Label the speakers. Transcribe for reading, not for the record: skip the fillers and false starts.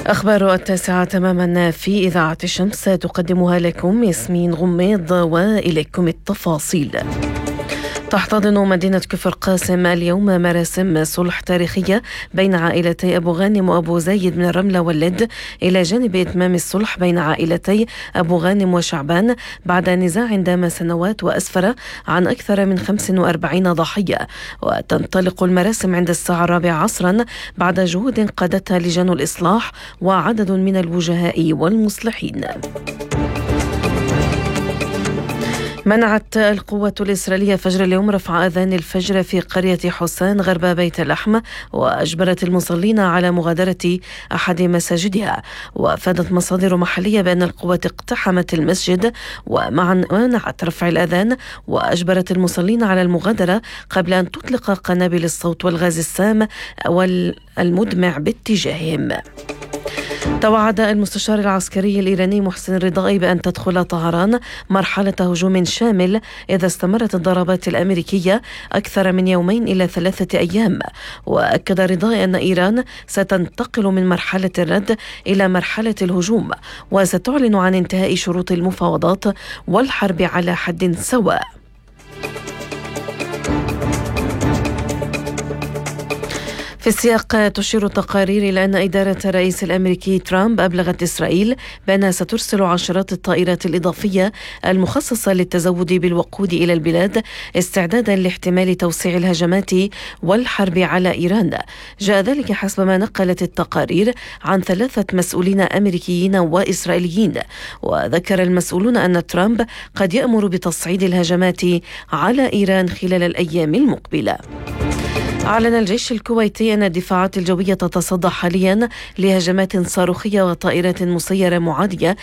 Speaker 1: أخبار 9 تماما في إذاعة الشمس تقدمها لكم ياسمين غميض، وإليكم التفاصيل. تحتضن مدينة كفر قاسم اليوم مراسم صلح تاريخية بين عائلتي أبو غانم وأبو زايد من الرملة واللد، إلى جانب إتمام الصلح بين عائلتي أبو غانم وشعبان بعد نزاع دام سنوات وأسفر عن أكثر من 45 ضحية. وتنطلق المراسم عند الساعة 4 عصرا بعد جهود قادتها لجان الإصلاح وعدد من الوجهاء والمصلحين. منعت القوة الإسرائيلية فجر اليوم رفع أذان الفجر في قرية حسان غرب بيت لحم، وأجبرت المصلين على مغادرة أحد مساجدها. وأفادت مصادر محلية بأن القوة اقتحمت المسجد ومنعت رفع الأذان، وأجبرت المصلين على المغادرة قبل أن تطلق قنابل الصوت والغاز السام والمدمع باتجاههم. توعد المستشار العسكري الإيراني محسن الرضائي بأن تدخل طهران مرحلة هجوم شامل إذا استمرت الضربات الأمريكية أكثر من يومين إلى 3 أيام. وأكد الرضائي أن إيران ستنتقل من مرحلة الرد إلى مرحلة الهجوم، وستعلن عن انتهاء شروط المفاوضات والحرب على حد سواء. في السياق تشير التقارير إلى أن إدارة الرئيس الأمريكي ترامب أبلغت إسرائيل بأنها سترسل عشرات الطائرات الإضافية المخصصة للتزود بالوقود إلى البلاد استعدادا لاحتمال توسيع الهجمات والحرب على إيران. جاء ذلك حسب ما نقلت التقارير عن 3 مسؤولين أمريكيين وإسرائيليين. وذكر المسؤولون أن ترامب قد يأمر بتصعيد الهجمات على إيران خلال الأيام المقبلة. أعلن الجيش الكويتي أن الدفاعات الجوية تتصدى حاليا لهجمات صاروخية وطائرات مسيرة معادية